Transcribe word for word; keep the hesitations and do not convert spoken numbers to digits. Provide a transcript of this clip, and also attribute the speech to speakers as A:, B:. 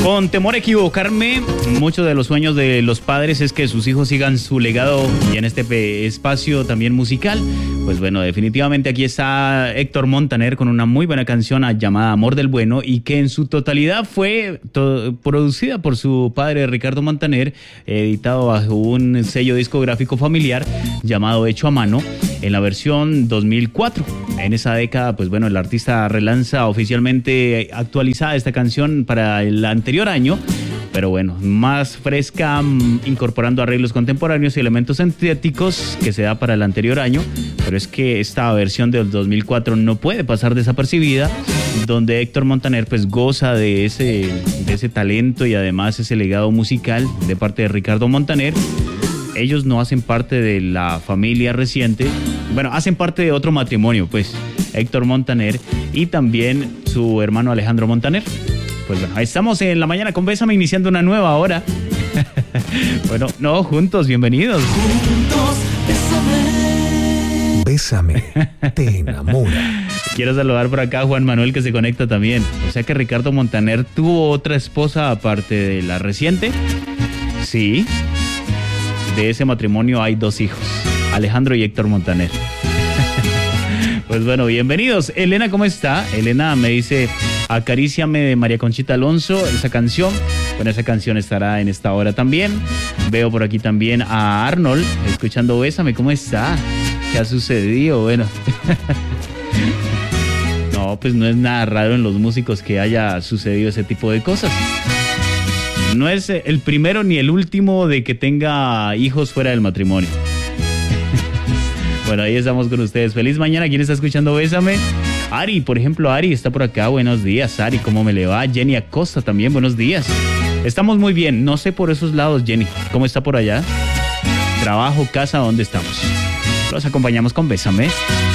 A: Con temor a equivocarme, muchos de los sueños de los padres es que sus hijos sigan su legado y en este espacio también musical. Pues bueno, definitivamente aquí está Héctor Montaner con una muy buena canción llamada Amor del Bueno y que en su totalidad fue to- producida por su padre Ricardo Montaner, editado bajo un sello discográfico familiar llamado Hecho a Mano en la versión dos mil cuatro. En esa década, pues bueno, el artista relanza oficialmente actualizada esta canción para el anterior año, pero bueno, más fresca, incorporando arreglos contemporáneos y elementos sintéticos que se da para el anterior año, pero es que esta versión del dos mil cuatro no puede pasar desapercibida, donde Héctor Montaner pues goza de ese, de ese talento y además ese legado musical de parte de Ricardo Montaner. Ellos no hacen parte de la familia reciente, bueno, hacen parte de otro matrimonio, pues, Héctor Montaner y también su hermano Alejandro Montaner. Pues bueno, estamos en la mañana con Bésame, iniciando una nueva hora. Bueno, no, juntos, bienvenidos.
B: Juntos, bésame.
C: Bésame, te enamora.
A: Quiero saludar por acá a Juan Manuel, que se conecta también. O sea que Ricardo Montaner tuvo otra esposa aparte de la reciente. Sí. De ese matrimonio hay dos hijos, Alejandro y Héctor Montaner. Pues bueno, bienvenidos. Elena, ¿cómo está? Elena me dice, Acaríciame de María Conchita Alonso, esa canción. Bueno, esa canción estará en esta hora también. Veo por aquí también a Arnold, escuchando Bésame, ¿cómo está? ¿Qué ha sucedido? Bueno. No, pues no es nada raro en los músicos que haya sucedido ese tipo de cosas. No es el primero ni el último de que tenga hijos fuera del matrimonio. Bueno, ahí estamos con ustedes. Feliz mañana. ¿Quién está escuchando Bésame? Ari, por ejemplo, Ari está por acá. Buenos días, Ari. ¿Cómo me le va? Jenny Acosta también. Buenos días. Estamos muy bien. No sé por esos lados, Jenny. ¿Cómo está por allá? Trabajo, casa, ¿dónde estamos? Los acompañamos con Bésame.